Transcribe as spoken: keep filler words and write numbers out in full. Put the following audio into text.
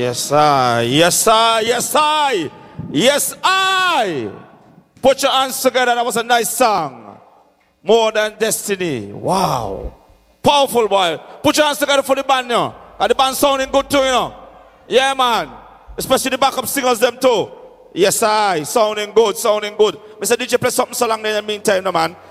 Yes, I. Yes, I. Yes, I. Yes, I. Put your hands together. That was a nice song. More Than Destiny. Wow. Powerful, boy. Put your hands together for the band now. And the band sounding good too, you know. Yeah, man. Especially the backup singers, them too. Yes, I. Sounding good, sounding good. Mister D J, play something so long in the meantime, no, man.